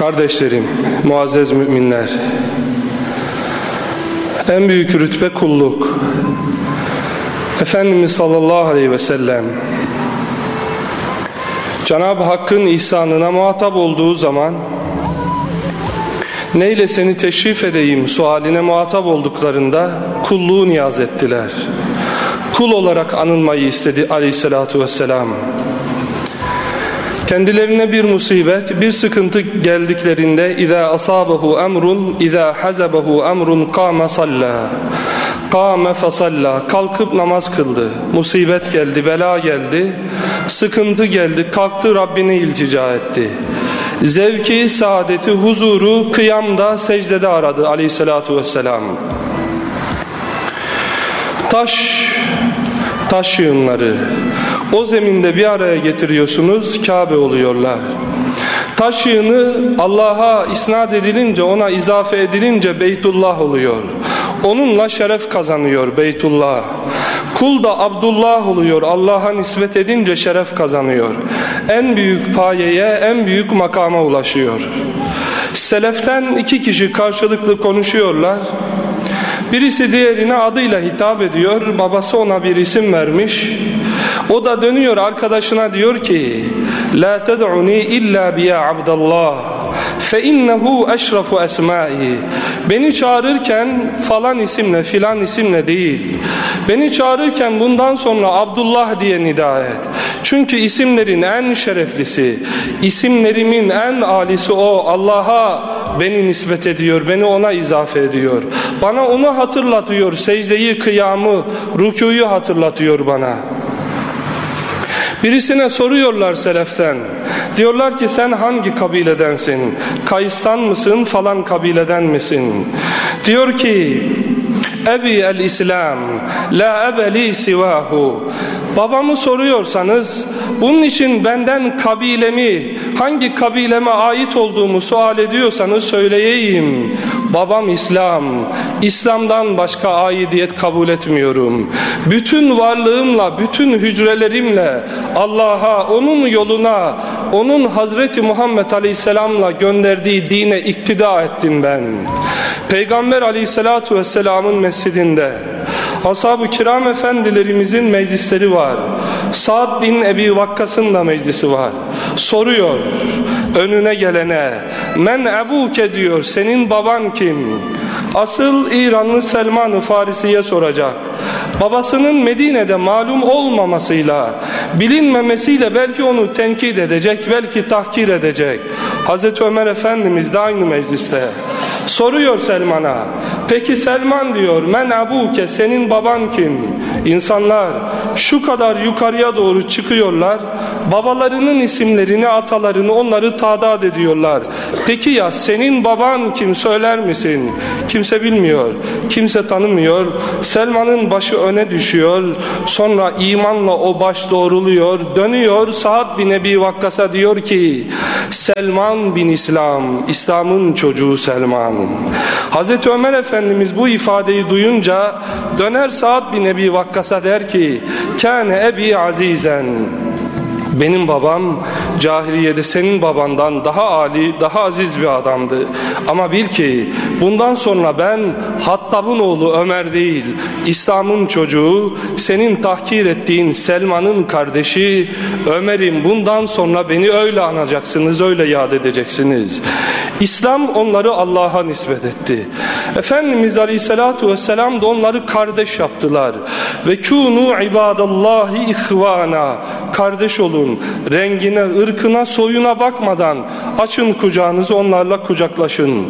Kardeşlerim, muazzez müminler, en büyük rütbe kulluk. Efendimiz sallallahu aleyhi ve sellem Cenab-ı Hakk'ın ihsanına muhatap olduğu zaman neyle seni teşrif edeyim sualine muhatap olduklarında kulluğu niyaz ettiler. Kul olarak anılmayı istedi aleyhissalatu vesselam. Kendilerine bir musibet, bir sıkıntı geldiklerinde İzâ asâbehu emrun, izâ hazebehu emrun kâme sallâ. Kâme fesallâ. Kalkıp namaz kıldı. Musibet geldi, bela geldi, sıkıntı geldi, kalktı Rabbine iltica etti. Zevki, saadeti, huzuru kıyamda, secdede aradı aleyhissalatu vesselam. Taş yığınları o zeminde bir araya getiriyorsunuz, Kabe oluyorlar. Taş yığını Allah'a isnat edilince, ona izafe edilince Beytullah oluyor. Onunla şeref kazanıyor Beytullah. Kul da Abdullah oluyor. Allah'a nispet edince şeref kazanıyor. En büyük payeye, en büyük makama ulaşıyor. Seleften iki kişi karşılıklı konuşuyorlar. Birisi diğerine adıyla hitap ediyor. Babası ona bir isim vermiş. O da dönüyor arkadaşına, diyor ki: "La ted'uni illa bi ya Abdullah fe innehu eşrafu esmai." Beni çağırırken falan isimle, filan isimle değil. Beni çağırırken bundan sonra Abdullah diye nida et. Çünkü isimlerin en şereflisi, isimlerimin en alisi o. Allah'a beni nispet ediyor, beni ona izafe ediyor. Bana onu hatırlatıyor, secdeyi, kıyamı, rükûyu hatırlatıyor bana. Birisine soruyorlar seleften. Diyorlar ki sen hangi kabiledensin? Kays'tan mısın, falan kabileden misin? Diyor ki: Ebi el-İslam, la ebeli sivahu. Babamı soruyorsanız, bunun için benden kabilemi, hangi kabileme ait olduğumu sual ediyorsanız söyleyeyim. Babam İslam, İslam'dan başka aidiyet kabul etmiyorum. Bütün varlığımla, bütün hücrelerimle Allah'a, onun yoluna, onun Hazreti Muhammed Aleyhisselam'la gönderdiği dine iktida ettim ben. Peygamber Aleyhisselatu Vesselam'ın mescidinde Ashab-ı Kiram efendilerimizin meclisleri var. Sa'd bin Ebi Vakkas'ın da meclisi var. Soruyor önüne gelene: "Men ebuke?" diyor, "Senin baban kim?" Asıl İranlı Selman-ı Farisi'ye soracak. Babasının Medine'de malum olmamasıyla, bilinmemesiyle belki onu tenkit edecek, belki tahkir edecek. Hazreti Ömer Efendimiz de aynı mecliste. Soruyor Selman'a. Peki Selman diyor, "Men ebuke?" Senin baban kim? İnsanlar şu kadar yukarıya doğru çıkıyorlar. Babalarının isimlerini, atalarını, onları tadat ediyorlar. Peki ya senin baban kim, söyler misin? Kimse bilmiyor, kimse tanımıyor. Selman'ın başı öne düşüyor. Sonra imanla o baş doğruluyor. Dönüyor Sa'd bin Ebi Vakkas'a, diyor ki: "Selman bin İslam, İslam'ın çocuğu Selman." Hazreti Ömer Efendimiz bu ifadeyi duyunca döner Sa'd bin Ebi Vakkas'a, der ki: "Kâne ebi azizen." Benim babam cahiliyede senin babandan daha âli, daha aziz bir adamdı. Ama bil ki bundan sonra ben Hattab'ın oğlu Ömer değil, İslam'ın çocuğu, senin tahkir ettiğin Selman'ın kardeşi Ömer'im. Bundan sonra beni öyle anacaksınız, öyle yad edeceksiniz. İslam onları Allah'a nispet etti. Efendimiz Aleyhisselatu Vesselam da onları kardeş yaptılar. Ve kûnû ibâdallâhi ihvâna. Kardeş olun. Rengine, ırkına, soyuna bakmadan açın kucağınızı, onlarla kucaklaşın.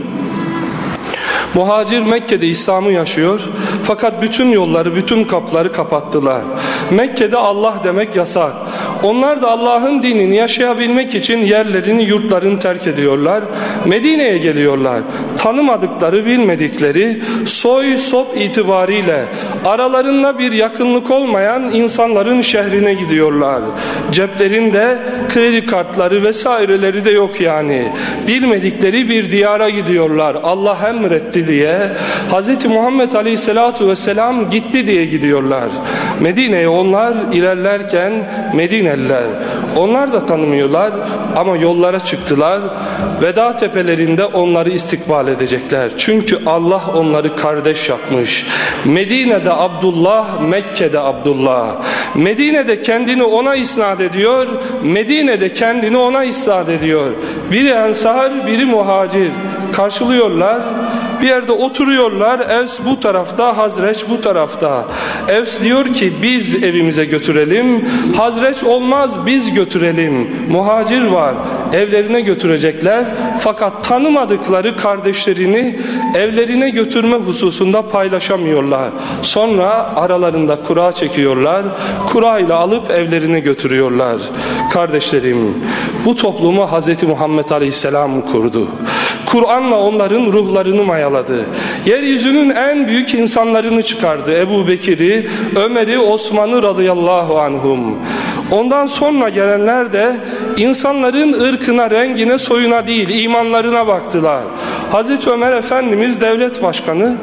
Muhacir Mekke'de İslam'ı yaşıyor. Fakat bütün yolları, bütün kapıları kapattılar. Mekke'de Allah demek yasak. Onlar da Allah'ın dinini yaşayabilmek için yerlerini, yurtlarını terk ediyorlar. Medine'ye geliyorlar. Tanımadıkları, bilmedikleri, soy sop itibariyle aralarında bir yakınlık olmayan insanların şehrine gidiyorlar. Ceplerinde kredi kartları vesaireleri de yok yani. Bilmedikleri bir diyara gidiyorlar. Allah emretti diye, Hz. Muhammed Aleyhisselatu Vesselam gitti diye gidiyorlar. Medine'ye onlar ilerlerken Medine bilmeyenler, onlar da tanımıyorlar ama yollara çıktılar. Veda tepelerinde onları istikbal edecekler. Çünkü Allah onları kardeş yapmış. Medine'de Abdullah, Mekke'de Abdullah. Medine'de kendini ona isnat ediyor, Medine'de kendini ona isnat ediyor. Biri Ensar, biri Muhacir. Karşılıyorlar. Bir yerde oturuyorlar. Evs bu tarafta, Hazreç bu tarafta. Evs diyor ki biz evimize götürelim. Hazreç olmaz, biz götürelim. Muhacir var. Evlerine götürecekler. Fakat tanımadıkları kardeşlerini evlerine götürme hususunda paylaşamıyorlar. Sonra aralarında kura çekiyorlar. Kura ile alıp evlerine götürüyorlar. Kardeşlerim, bu toplumu Hz. Muhammed Aleyhisselam kurdu. Kur'an'la onların ruhlarını mayaladı. Yeryüzünün en büyük insanlarını çıkardı. Ebu Bekir'i, Ömer'i, Osman'ı radıyallahu anhum. Ondan sonra gelenler de insanların ırkına, rengine, soyuna değil, imanlarına baktılar. Hazreti Ömer Efendimiz devlet başkanı.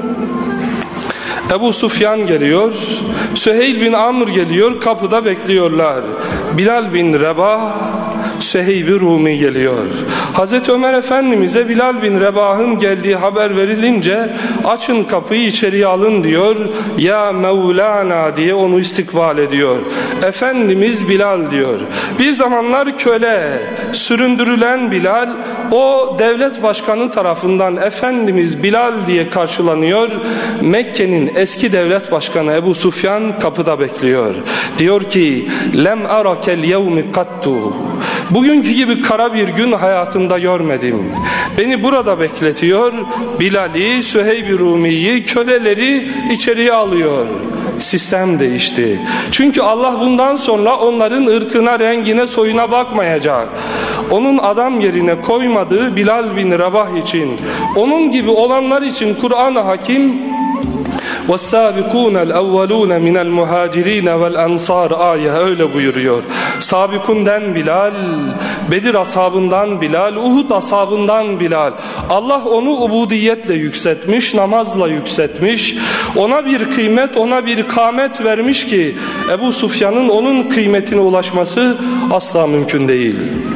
Ebu Sufyan geliyor, Süheyl bin Amr geliyor, kapıda bekliyorlar. Bilal bin Rebah, Süheyb-i Rumi geliyor. Hazreti Ömer Efendimiz'e Bilal bin Rebah'ın geldiği haber verilince açın kapıyı, içeriye alın diyor. Ya Mevlana diye onu istikbal ediyor. Efendimiz Bilal diyor. Bir zamanlar köle, süründürülen Bilal, o devlet başkanı tarafından Efendimiz Bilal diye karşılanıyor. Mekke'nin eski devlet başkanı Ebu Sufyan kapıda bekliyor. Diyor ki lem arakel yevmi kattu. Bugünkü gibi kara bir gün hayatımda görmedim. Beni burada bekletiyor. Bilal'i, Süheyb-i Rumi'yi, köleleri içeriye alıyor. Sistem değişti. Çünkü Allah bundan sonra onların ırkına, rengine, soyuna bakmayacak. Onun adam yerine koymadığı Bilal bin Rabah için, onun gibi olanlar için Kur'an-ı Hakim وَالسَّابِقُونَ الْاَوَّلُونَ مِنَ الْمُهَاجِرِينَ وَالْاَنْصَارِ ayet öyle buyuruyor. Sabikun'den Bilal, Bedir ashabından Bilal, Uhud ashabından Bilal. Allah onu ubudiyetle yükseltmiş, namazla yükseltmiş. Ona bir kıymet, ona bir kâmet vermiş ki Ebu Sufyan'ın onun kıymetine ulaşması asla mümkün değil.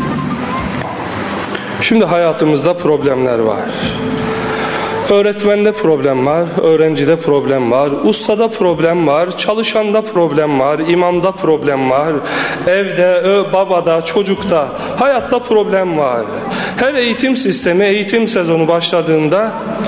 Şimdi hayatımızda problemler var. Öğretmende problem var, öğrencide problem var, ustada problem var, çalışanda problem var, imamda problem var, evde, babada, çocukta, hayatta problem var. Her eğitim sistemi, eğitim sezonu başladığında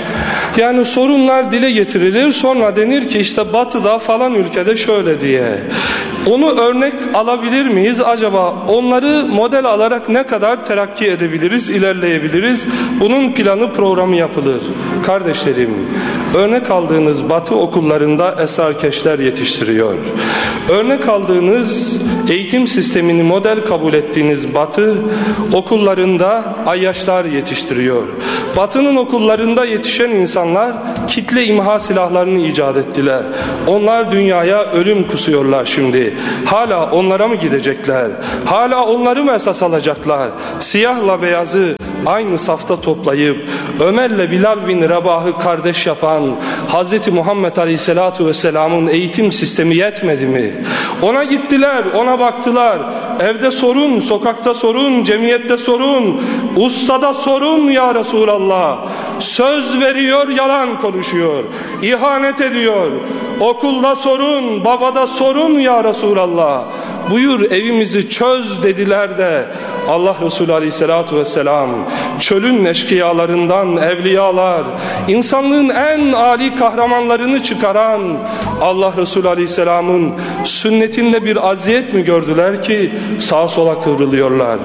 yani sorunlar dile getirilir, sonra denir ki işte batıda falan ülkede şöyle diye. Onu örnek alabilir miyiz? Acaba onları model alarak ne kadar terakki edebiliriz, ilerleyebiliriz? Bunun planı, programı yapılır. Kardeşlerim, örnek aldığınız batı okullarında esarkeşler yetiştiriyor. Örnek aldığınız eğitim sistemini model kabul ettiğiniz batı okullarında ayyaşlar yetiştiriyor. Batının okullarında yetişen insanlar kitle imha silahlarını icat ettiler. Onlar dünyaya ölüm kusuyorlar şimdi. Hala onlara mı gidecekler? Hala onları mı esas alacaklar? Siyahla beyazı aynı safta toplayıp Ömer'le Bilal bin Rabah'ı kardeş yapan Hz. Muhammed Aleyhisselatu Vesselam'ın eğitim sistemi yetmedi mi? Ona gittiler, ona baktılar. Evde sorun, sokakta sorun, cemiyette sorun, ustada sorun ya Resulallah. Söz veriyor, yalan konuşuyor. İhanet ediyor. Okulda sorun, babada sorun ya Resulallah. Buyur evimizi çöz dediler de Allah Resulü Aleyhisselatü Vesselam çölün eşkıyalarından evliyalar, insanlığın en âli kahramanlarını çıkaran Allah Resulü Aleyhisselam'ın sünnetinde bir aziyet mi gördüler ki sağa sola kıvrılıyorlar?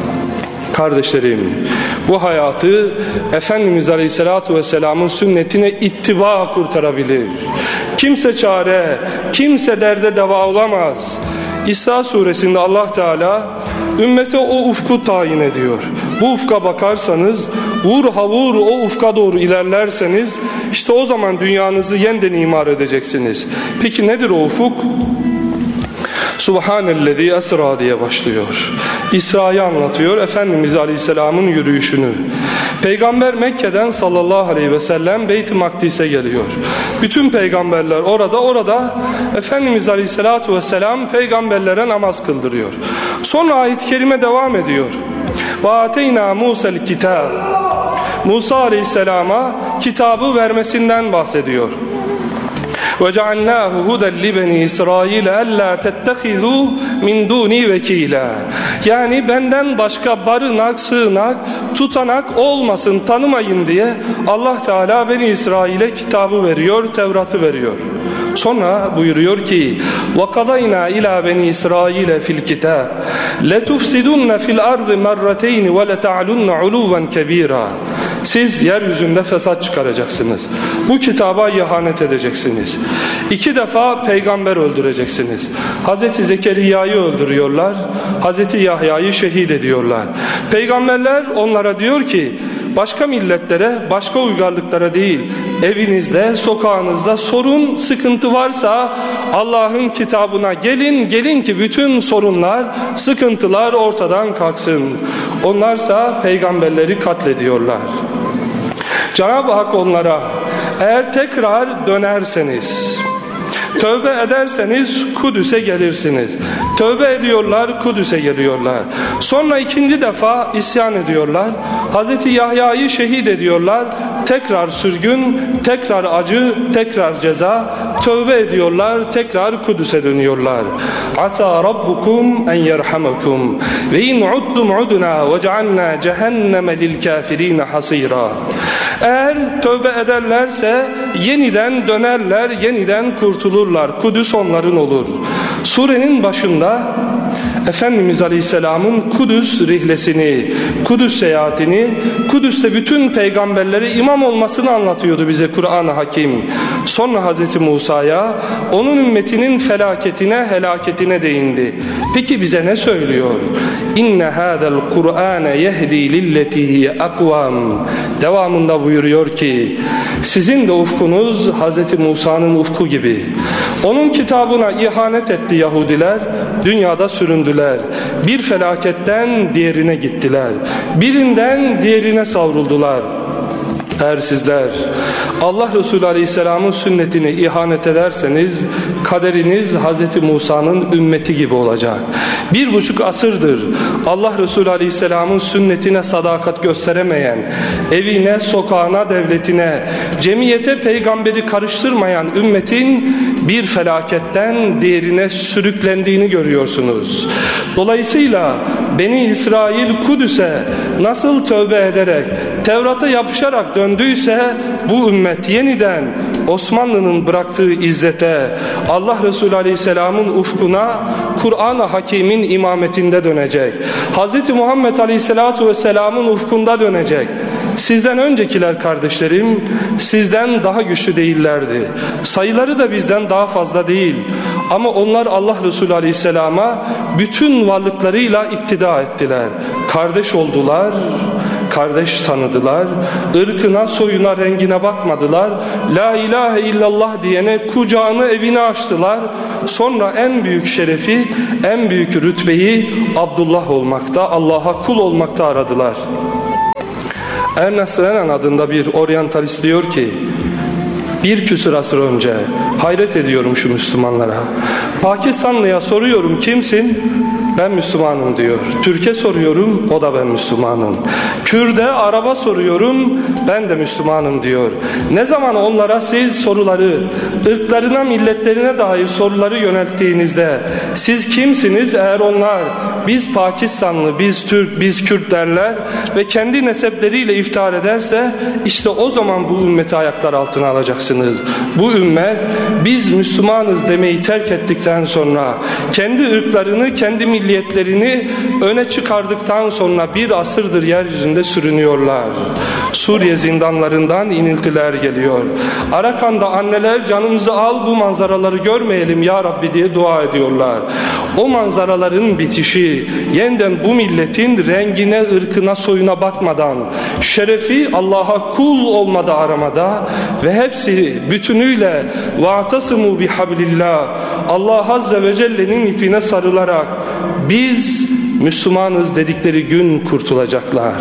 Kardeşlerim, bu hayatı Efendimiz Aleyhisselatü Vesselam'ın sünnetine ittiba kurtarabilir. Kimse çare, kimse derde deva olamaz. İsra suresinde Allah Teala ümmete o ufku tayin ediyor. Bu ufka bakarsanız, vur havur o ufka doğru ilerlerseniz işte o zaman dünyanızı yeniden imar edeceksiniz. Peki nedir o ufuk? Subhanellezi esra diye başlıyor. İsra'yı anlatıyor, Efendimiz Aleyhisselam'ın yürüyüşünü. Peygamber Mekke'den sallallahu aleyhi ve sellem Beyt-i Makdis'e geliyor. Bütün peygamberler orada Efendimiz Aleyhisselatü Vesselam peygamberlere namaz kıldırıyor. Sonra ayet-i kerime devam ediyor. وَاَتَيْنَا مُوسَى الْكِتَابِ Musa Aleyhisselam'a kitabı vermesinden bahsediyor. وَجَعَلْنَاهُ هُدًى لِبَنِي إِسْرَائِيلَ أَلَّا تَتَّخِذُوا مِنْ دُونِي وَكِيلًا Yani benden başka barınak, sığınak, tutanak olmasın, tanımayın diye Allah Teala Beni İsrail'e kitabı veriyor, Tevrat'ı veriyor. Sonra buyuruyor ki وَقَضَيْنَا إِلَى بَنِي إِسْرَائِيلَ فِي الْكِتَابِ لَتُفْسِدُنَّ فِي الْأَرْضِ مَرَّتَيْنِ وَلَتَعْلُنَّ عُلُوًّا كَب۪يرًا Siz yeryüzünde fesat çıkaracaksınız. Bu kitaba ihanet edeceksiniz. 2 defa peygamber öldüreceksiniz. Hazreti Zekeriya'yı öldürüyorlar. Hazreti Yahya'yı şehit ediyorlar. Peygamberler onlara diyor ki başka milletlere, başka uygarlıklara değil, evinizde, sokağınızda sorun, sıkıntı varsa Allah'ın kitabına gelin ki bütün sorunlar, sıkıntılar ortadan kalksın. Onlarsa peygamberleri katlediyorlar. Cenab-ı Hak onlara eğer tekrar dönerseniz, tövbe ederseniz Kudüs'e gelirsiniz. Tövbe ediyorlar, Kudüs'e geliyorlar. Sonra 2. defa isyan ediyorlar. Hazreti Yahya'yı şehit ediyorlar. Tekrar sürgün, tekrar acı, tekrar ceza. Tövbe ediyorlar, tekrar Kudüs'e dönüyorlar. Asa rabbukum en yerhamakum ve in uddum udna ve cealna cehenneme lil kafirine hasira. Eğer tövbe ederlerse yeniden dönerler, yeniden kurtulurlar. Kudüs onların olur. Surenin başında Efendimiz Aleyhisselam'ın Kudüs rihlesini, Kudüs seyahatini, Kudüs'te bütün peygamberlere imam olmasını anlatıyordu bize Kur'an-ı Hakim. Sonra Hazreti Musa'ya, onun ümmetinin felaketine, helaketine değindi. Peki bize ne söylüyor? İnne hâzel Kur'âne yehdi lilletihi akvam. Devamında buyuruyor ki, sizin de ufkunuz Hazreti Musa'nın ufku gibi. Onun kitabına ihanet etti Yahudiler, dünyada süründüler. Bir felaketten diğerine gittiler. Birinden diğerine savruldular. Eğer sizler Allah Resulü Aleyhisselam'ın sünnetini ihanet ederseniz kaderiniz Hazreti Musa'nın ümmeti gibi olacak. 1,5 asırdır Allah Resulü Aleyhisselam'ın sünnetine sadakat gösteremeyen, evine, sokağına, devletine, cemiyete peygamberi karıştırmayan ümmetin bir felaketten diğerine sürüklendiğini görüyorsunuz. Dolayısıyla Beni İsrail Kudüs'e nasıl tövbe ederek, Tevrat'a yapışarak döndüyse bu ümmet yeniden Osmanlı'nın bıraktığı izzete, Allah Resulü Aleyhisselam'ın ufkuna, Kur'an-ı Hakim'in imametinde dönecek. Hz. Muhammed Aleyhisselatü Vesselam'ın ufkunda dönecek. Sizden öncekiler kardeşlerim, sizden daha güçlü değillerdi. Sayıları da bizden daha fazla değil. Ama onlar Allah Resulü Aleyhisselam'a bütün varlıklarıyla iktida ettiler. Kardeş oldular, kardeş tanıdılar, ırkına, soyuna, rengine bakmadılar. La ilahe illallah diyene kucağını, evini açtılar. Sonra en büyük şerefi, en büyük rütbeyi Abdullah olmakta, Allah'a kul olmakta aradılar. Ernest Renan adında bir oryantalist diyor ki, 1 küsur asır önce, hayret ediyorum şu Müslümanlara. Pakistanlıya soruyorum kimsin? Ben Müslümanım diyor. Türk'e soruyorum, o da ben Müslümanım. Kürt'e, Arap'a soruyorum, ben de Müslümanım diyor. Ne zaman onlara siz soruları, ırklarına, milletlerine dair soruları yönelttiğinizde siz kimsiniz? Eğer onlar biz Pakistanlı, biz Türk, biz Kürt derler ve kendi nesepleriyle iftihar ederse işte o zaman bu ümmeti ayaklar altına alacaksınız. Bu ümmet biz Müslümanız demeyi terk ettikten sonra kendi ırklarını, kendi milletlerini milliyetlerini öne çıkardıktan sonra bir asırdır yeryüzünde sürünüyorlar. Suriye zindanlarından iniltiler geliyor. Arakan'da anneler canımızı al, bu manzaraları görmeyelim ya Rabbi diye dua ediyorlar. O manzaraların bitişi, yeniden bu milletin rengine, ırkına, soyuna bakmadan şerefi Allah'a kul olmada aramada ve hepsi bütünüyle وَاَعْتَصِمُوا بِحَبْلِ Allah Azze ve Celle'nin ipine sarılarak biz Müslümanız dedikleri gün kurtulacaklar.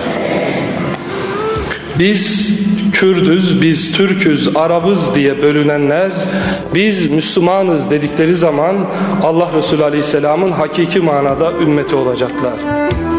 Biz Kürdüz, biz Türküz, Arabız diye bölünenler, biz Müslümanız dedikleri zaman Allah Resulü Aleyhisselam'ın hakiki manada ümmeti olacaklar.